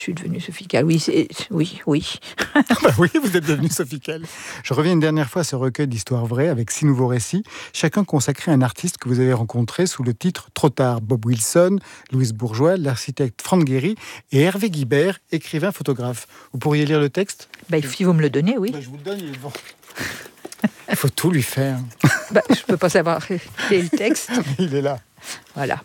Je suis devenue Sophie Calle, oui, oui. Oui, vous êtes devenue Sophie Calle. Je reviens une dernière fois à ce recueil d'histoires vraies avec 6 nouveaux récits, chacun consacré à un artiste que vous avez rencontré sous le titre Trop tard. Bob Wilson, Louise Bourgeois, l'architecte Franck Guéry et Hervé Guibert, écrivain photographe. Vous pourriez lire le texte ? Si vous me le donnez, oui. Je vous le donne, il est devant. Il faut tout lui faire. Je ne peux pas savoir quel est le texte. Il est là. Voilà.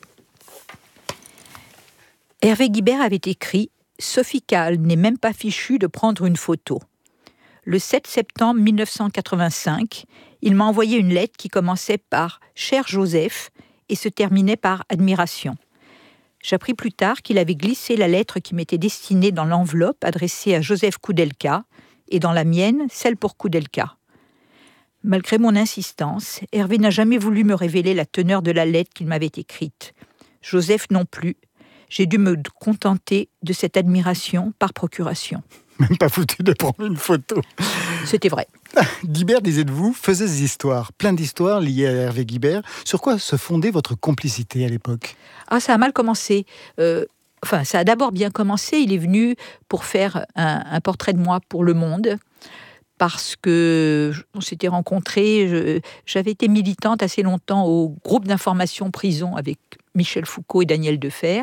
Hervé Guibert avait écrit « Sophie Calle n'est même pas fichue de prendre une photo ». Le 7 septembre 1985, il m'a envoyé une lettre qui commençait par « Cher Joseph » et se terminait par « Admiration ». J'appris plus tard qu'il avait glissé la lettre qui m'était destinée dans l'enveloppe adressée à Joseph Koudelka et dans la mienne, celle pour Koudelka. Malgré mon insistance, Hervé n'a jamais voulu me révéler la teneur de la lettre qu'il m'avait écrite. Joseph non plus. J'ai dû me contenter de cette admiration par procuration. Même pas foutu de prendre une photo. C'était vrai. Guibert, disait de vous, faisait des histoires, plein d'histoires liées à Hervé Guibert. Sur quoi se fondait votre complicité à l'époque ? Ça a mal commencé. Ça a d'abord bien commencé. Il est venu pour faire un portrait de moi pour Le Monde. Parce que on s'était rencontrés, j'avais été militante assez longtemps au groupe d'information prison avec Michel Foucault et Daniel Defer,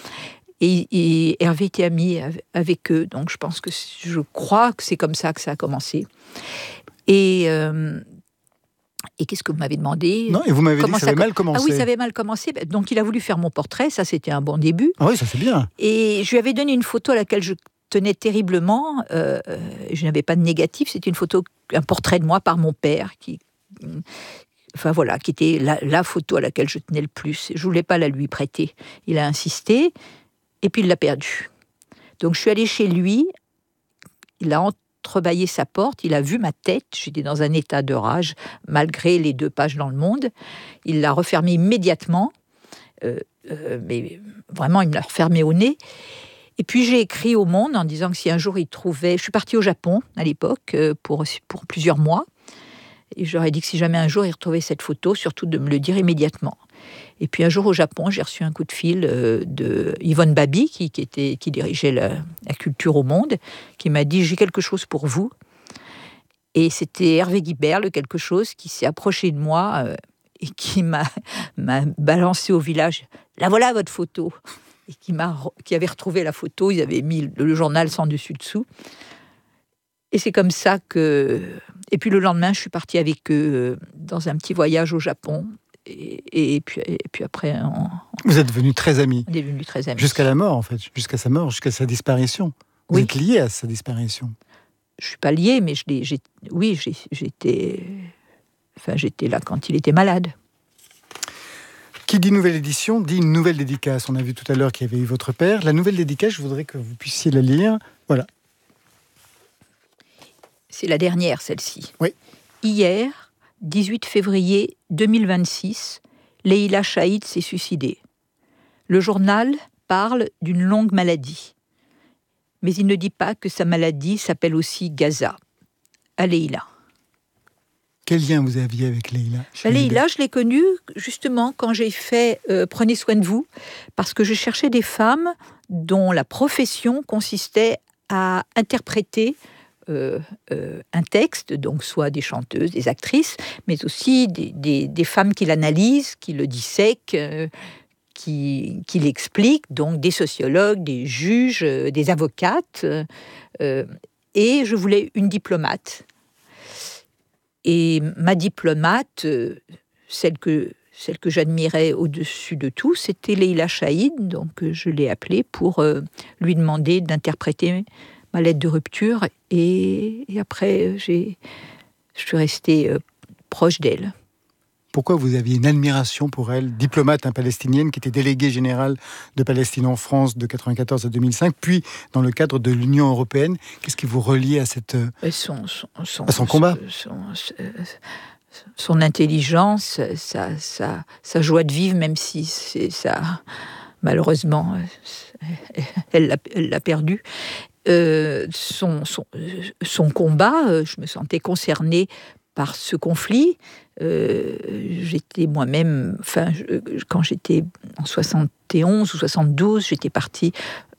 et Hervé était ami avec eux, donc je crois que c'est comme ça que ça a commencé. Et qu'est-ce que vous m'avez demandé ? Non, et vous m'avez dit que ça avait mal commencé. Ah oui, ça avait mal commencé, donc il a voulu faire mon portrait, ça c'était un bon début. Ah oui, ça c'est bien. Et je lui avais donné une photo à laquelle je tenais terriblement, je n'avais pas de négatif, c'était un portrait de moi par mon père, qui était la photo à laquelle je tenais le plus. Je ne voulais pas la lui prêter. Il a insisté, et puis il l'a perdue. Donc je suis allée chez lui, il a entrebâillé sa porte, il a vu ma tête, j'étais dans un état de rage, malgré les 2 pages dans Le Monde. Il l'a refermée immédiatement, mais vraiment il me l'a refermée au nez. Et puis j'ai écrit au Monde en disant que si un jour il trouvait... Je suis partie au Japon à l'époque pour plusieurs mois. Et j'aurais dit que si jamais un jour il retrouvait cette photo, surtout de me le dire immédiatement. Et puis un jour au Japon, j'ai reçu un coup de fil de Yvonne Babi, qui dirigeait la culture au Monde, qui m'a dit « J'ai quelque chose pour vous ». Et c'était Hervé Guibert, le quelque chose, qui s'est approché de moi et qui m'a balancé au village « La voilà votre photo !» et qui avait retrouvé la photo, ils avaient mis le journal sans dessus-dessous. Et c'est comme ça que... Et puis le lendemain, je suis partie avec eux dans un petit voyage au Japon. Et puis après... Vous êtes devenus très amis. On est devenus très amis. Jusqu'à la mort, en fait. Jusqu'à sa mort, jusqu'à sa disparition. Vous êtes liés à sa disparition. Je ne suis pas liée, mais j'étais là quand il était malade. Qui dit nouvelle édition, dit une nouvelle dédicace. On a vu tout à l'heure qu'il y avait eu votre père. La nouvelle dédicace, je voudrais que vous puissiez la lire. Voilà. C'est la dernière, celle-ci. Oui. Hier, 18 février 2026, Leïla Chaïd s'est suicidée. Le journal parle d'une longue maladie. Mais il ne dit pas que sa maladie s'appelle aussi Gaza. À Leïla. Quel lien vous aviez avec Leïla ? Leïla, je l'ai connue justement quand j'ai fait Prenez soin de vous, parce que je cherchais des femmes dont la profession consistait à interpréter un texte, donc soit des chanteuses, des actrices, mais aussi des femmes qui l'analysent, qui le dissèquent, qui l'expliquent, donc des sociologues, des juges, des avocates. Et je voulais une diplomate. Et ma diplomate, celle que j'admirais au-dessus de tout, c'était Leïla Chaïd. Donc je l'ai appelée pour lui demander d'interpréter ma lettre de rupture. Et après, je suis restée proche d'elle. Pourquoi vous aviez une admiration pour elle, diplomate palestinienne qui était déléguée générale de Palestine en France de 1994 à 2005, puis dans le cadre de l'Union européenne? Qu'est-ce qui vous reliait à son combat? Son intelligence, sa joie de vivre, même si c'est ça, malheureusement, elle l'a perdu. Son combat, je me sentais concernée par ce conflit. J'étais moi-même, quand j'étais en 71 ou 72, j'étais partie